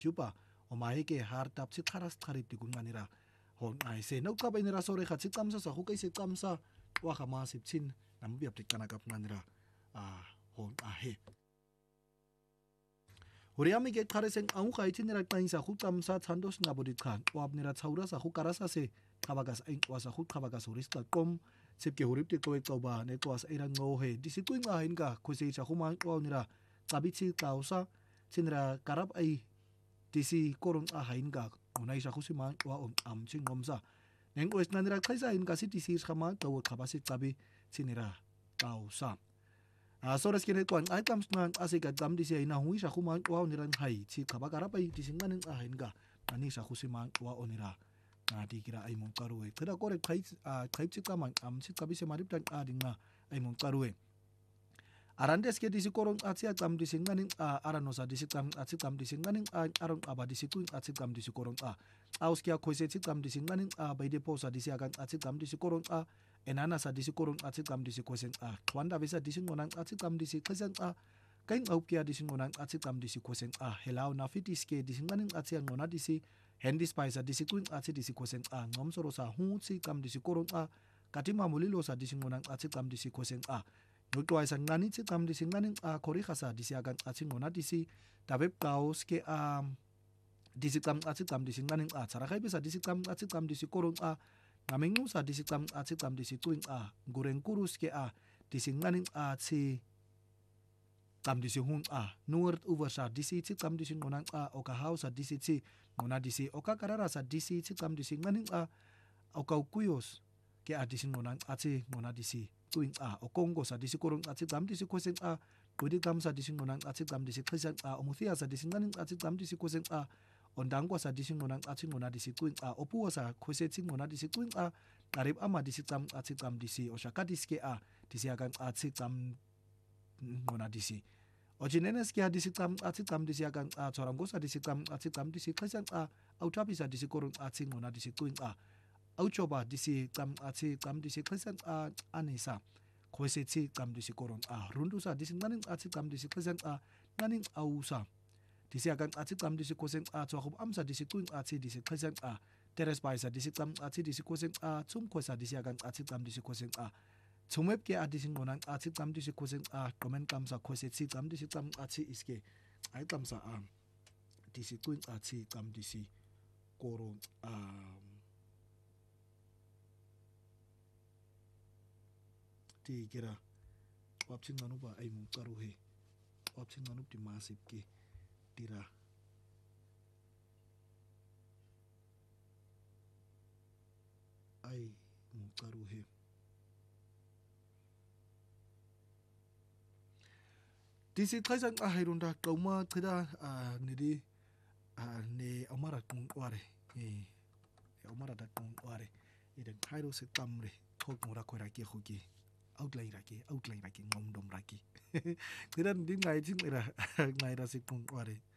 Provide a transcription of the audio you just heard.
Juba o maike hartap si kharas kharip di kunganira hon ai se no ka bainira sore khat si kamsa sa hukai se kamsa wa khama sip chin nam biap tik kanakap nganira hon he Horiami ke khare seng au khai chinira tain sa khu kamsa chandos ngabodi khan wabnira chaura sa khu karasa se khabagas ain wa sa khu khabagas horista kom sip ke horip tik toy toba ne twas irang ngo he disituing a hin ka khose cha khuma nira chabichi klausa chinra karap ai tisi korong a hain ga unai sa khusima wa am ching ngomsa neng wes nanira khaisa in ka si tisi khama to khabasi chabi chinira klausa sores kene kwan ai kam snan asika dam disi ina hui sa khuma wa niran hai chi khaba karap ai tisi nganen a hain ga ani sa khusima wa onira di kira ai mong karuwe kada kore khai chi kama am chi chabi se marip tan adinga ai mong karuwe Arandes ke disi korong atsi atam disi nganing aranosa disi tam atsi tam disi nganing aron aba disi tuing atsi tam disi korong aus kia khoise atsi tam disi nganing baide posa disi akan atsi tam disi korong enana sa disi korong atsi tam disi khosen kwanda bisa disi ngonang atsi tam disi khosen kain au kia disi ngonang atsi tam disi khosen helau na fitis ke disi nganing atsi ngona disi hendis paisa disi tuing atsi disi khosen ngom sorosa hu si tam disi korong katima mulilo sa disi ngonang atsi tam disi khosen Nutwa isang ngani si tam disi nganing kori khasa disi agan atsi ngona disi tabep kaos ke disi tam atsi tam disi nganing sarakai bisa disi tam atsi tam disi korong ngamingu sa disi tam atsi tam disi tuing goreng kurus ke disi nganing atsi tam disi hun nuert over sa disi si tam disi ngonang oka house disi si ngona disi oka karara sa disi si tam disi nganing oka kuyos ke disi ngonang atsi ngona disi tuing o Congo sa disi korong atsi tam disi kwesen kudi tam sa disi ngonang atsi tam disi krisan omuthia sa disi nganing atsi tam disi kwesen ondangwa sa disi ngonang atsi ngona disi tuing opuwa sa kwese tsi ngona disi tuing karib ama disi tam atsi tam disi oshaka disi ke disi akan atsi tam ngona disi ojinenes ke disi tam atsi tam disi akan chorango sa disi tam atsi tam disi krisan autapi sa disi korong atsi ngona disi tuing au coba disi tam atsi tam disi krisan anisa kwese tsi tam disi koron rundu sa disi nganing atsi tam disi krisan nganing au sa disi akan atsi tam disi kosen chokub amsa disi tuing atsi disi krisan teres bai sa disi tam atsi disi kosen chum kwesa disi akan atsi tam disi kosen chumep ke disi ngonang atsi tam disi kosen komen kamsa kwese tsi tam disi tam atsi iske ai kamsa disi tuing atsi tam disi koron ti kira wapsin manuba ay mong karuhe wapsin manup di masip ke tira ay mong karuhe disi kaisan ahirunda kauma tida nidi ne amara kung ware amara da kung ware idan hairo se tamre thok mora koira ke khoki outline raki ngom dom raki kiran din ngai jing ira ngai ra sik pung ware